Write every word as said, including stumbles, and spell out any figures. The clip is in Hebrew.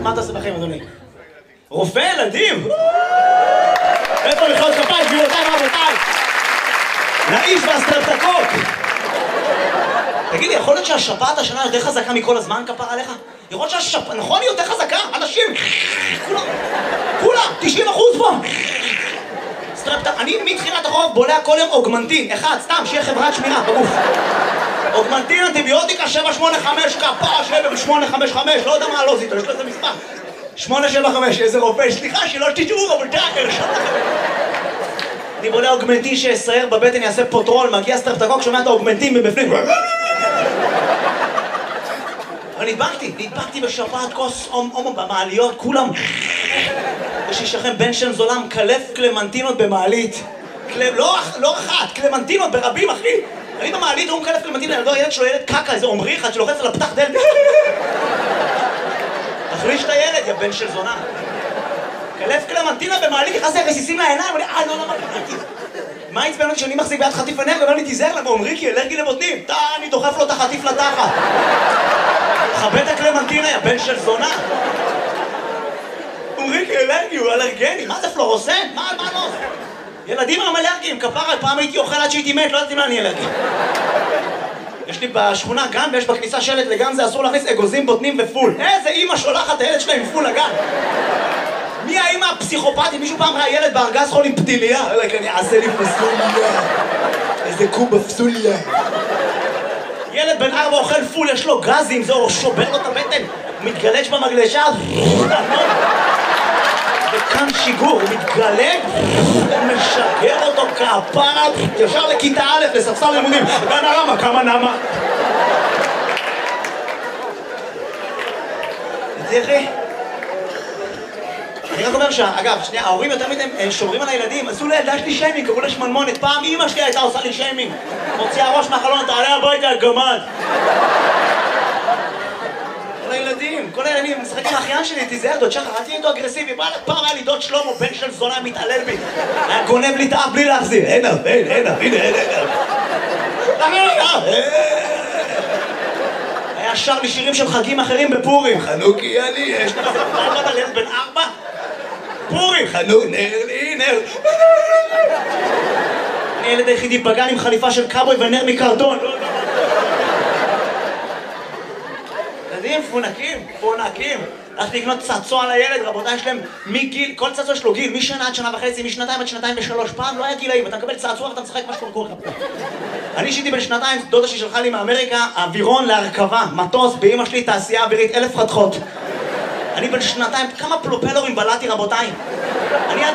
מה אתה עושה בחיים, אדוני? רופא ילדים? איפה מחיאות כפיים, גבירותיי ורבותיי? לאיש והסטרפטוקוק. תגיד לי, יכול להיות שהשפעת השנה יותר חזקה מכל הזמן, כפרה עליך? יכול להיות שהשפעת, נכון, היא יותר חזקה? אנשים, כולם, כולם, תשעים אחוז פה. סטרפטוק, אני מתחילת החורף בולע כל יום אוגמנטין, אחד, סתם, שיהיה חברת שמירה בגוף. אוגמנטין, אנטיביוטיקה, שבע שמונה חמש, כפרה, שבע שמונה חמש חמש, לא יודע מה לא זית, יש לו איזה מספר. שמונה שבע חמש, איזה רופא, סליחה, שלא תשאו, אבל תאר, שם לכם. אני בולע אוגמנטין שיסייר בבטן, יעשה פוטרול, מגיע סטרפטוקוק, שומע את האוגמנטין מבפנים. אבל נדבקתי, נדבקתי בשפעת כוס הומו במעליות, כולם. יש לי שכם בן שם זולה מקלף קלמנטינות במעלית. לא אחת, קלמנטינות ברבים, אחי. אני במעלית, הוא מקלף קלמנטינות, ילדו, הילד שלו ילד קקה, איזה עומרי אחד שלוחץ על הפתח דלת. תחליש את הילד, יא בן של זונה. קלף קלמנטינה במעלית, נכנס לי רסיסים לעיניים, ואני, אה, לא, למה קלמתי? מה עצבן אותי שאני מחזיק ביד חטיף אנרגיה, ואומר לי, תיזהר למה, עומרי, כי אלרגי לבוטנים. תא, אני דוחף לו את החטיף לתחת. חבד את הקלמנטינה, יא בן של זונה. עומרי, כי אלרגי, הוא אלרגני. מה זה פלורוסן? מה, מה לא? ילדים הם אלרגיים, כפרה, פעם הייתי אוכל עד שהייתי מת, לא יודעת אם אני אלרגי. יש לי בשכונה גן, ויש בכניסה שלט לגן, זה אסור להכניס אגוזים, בוטנים ופול. איזה אימא שולחת את הילד שלה עם פול לגן. מי האימא הפסיכופתית? מישהו פעם ראה ילד בארגז חול עם פתיליה? אלק, אני אעשה לי פסוליה. איזה קובה פסוליה. ילד בן ארבע אוכל פול, יש לו גזים, זה שובר לו את הבטן. הוא מתגלש במגלשה, וכאן שיגור, הוא מתגלג, הוא משגר אותו כפרה, ישר לכיתה א', לספסל לימודים. גן הרמה, כמה נמה? תראי. אני רק אומר שאגב, שנייה, ההורים יותר מדי שומרים על הילדים, עשו לילדה שלי שיימינג, קראו לה שמנמונת. פעם אמא שלי הייתה עושה לי שיימינג. מוציאה ראש מהחלון, תעלה הביתה, גמד. כל הילדים, כל הילדים, משחק עם האחיין שלי, תיזהר, דוד שחר, אל תהיה איתו אגרסיבי. פעם היה לי דוד שלמה, בן של זונה, מתעלל בי. היה גונב לי את האף בלי להחזיר. אין אף, אין, אין אף, הנה, אין, אין אף. היה שר לי שירים של חגים אחרים בפורים. חנוכי אני, יש לך איזה פרלת על ילד בן ארבע? פורים, חנוך, נר לי, נר. אני ילד היחידי בגן עם חליפה של קאבוי ונר מקרטון. ילדים, פונקים, פונקים. הלכתי לקנות צעצוע לילד, רבותיי, יש להם מגיל, כל צעצוע יש לו גיל, משנה עד שנה וחצי, משנתיים עד שנתיים ושלוש. פעם לא היה גילאים, אתה מקבל צעצוע ואתה משחק מה שקורה לך. אני שיתי בן שנתיים, דודה שלי שלחה לי מאמריקה, אווירון להרכבה, מטוס, באמא שלי תעשייה אווירית, אלף חתכות. אני בן שנתיים, כמה פלופלורים בלעתי, רבותיי? אני